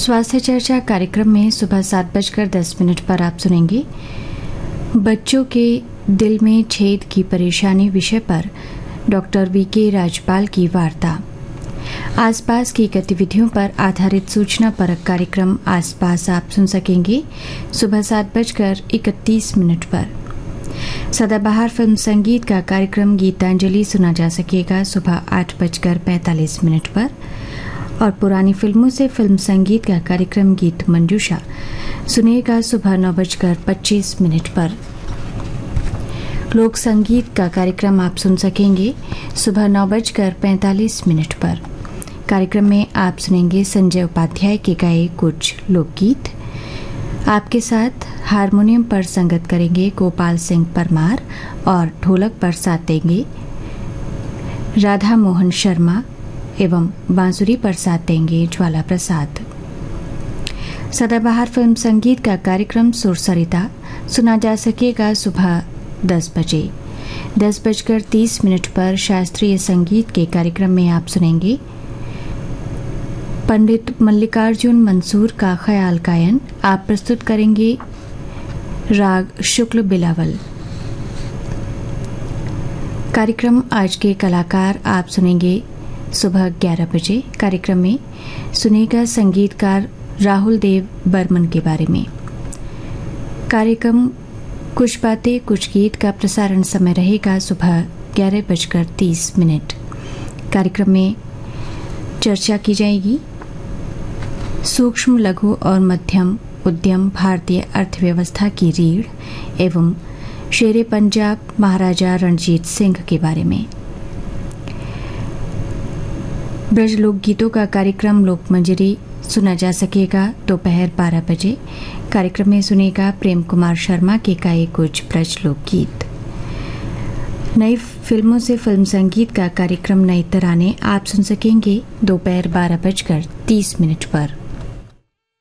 स्वास्थ्य चर्चा कार्यक्रम में सुबह 7:10 पर आप सुनेंगे बच्चों के दिल में छेद की परेशानी विषय पर डॉक्टर वीके राजपाल की वार्ता। आसपास की गतिविधियों पर आधारित सूचना परक कार्यक्रम आसपास आप सुन सकेंगे सुबह 7:31 पर। सदाबहार फिल्म संगीत का कार्यक्रम गीतांजलि सुना जा सकेगा सुबह 8:45 पर और पुरानी फिल्मों से फिल्म संगीत का कार्यक्रम गीत मंजूषा सुनिएगा सुबह 9:25 पर। लोक संगीत का कार्यक्रम आप सुन सकेंगे सुबह 9:45 पर। कार्यक्रम में आप सुनेंगे संजय उपाध्याय के गाए कुछ लोकगीत। आपके साथ हारमोनियम पर संगत करेंगे गोपाल सिंह परमार और ढोलक पर साथ देंगे राधा मोहन शर्मा एवं बांसुरी पर साथ देंगे ज्वाला प्रसाद। सदाबहार फिल्म संगीत का कार्यक्रम सुरसरिता सुना जा सकेगा सुबह 10 बजे। 10:30 पर शास्त्रीय संगीत के कार्यक्रम में आप सुनेंगे पंडित मल्लिकार्जुन मंसूर का ख्याल गायन। आप प्रस्तुत करेंगे राग शुक्ल बिलावल। कार्यक्रम आज के कलाकार आप सुनेंगे सुबह 11 बजे। कार्यक्रम में सुनेगा संगीतकार राहुल देव बर्मन के बारे में। कार्यक्रम कुछ बातें कुछ गीत का प्रसारण समय रहेगा सुबह 11:30। कार्यक्रम में चर्चा की जाएगी सूक्ष्म लघु और मध्यम उद्यम भारतीय अर्थव्यवस्था की रीढ़ एवं शेरे पंजाब महाराजा रणजीत सिंह के बारे में। ब्रज लोकगीतों का कार्यक्रम लोकमंजरी सुना जा सकेगा दोपहर 12 बजे। कार्यक्रम में सुनेगा प्रेम कुमार शर्मा के गाए कुछ ब्रज लोकगीत। नई फिल्मों से फिल्म संगीत का कार्यक्रम नए तराने आप सुन सकेंगे दोपहर 12:30 पर।